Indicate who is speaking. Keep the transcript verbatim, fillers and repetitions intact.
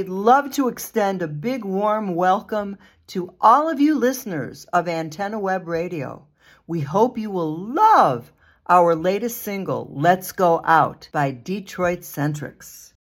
Speaker 1: We'd love to extend a big warm welcome to all of you listeners of Antenna Web Radio. We hope you will love our latest single, Let's Go Out by Detroit Centrics.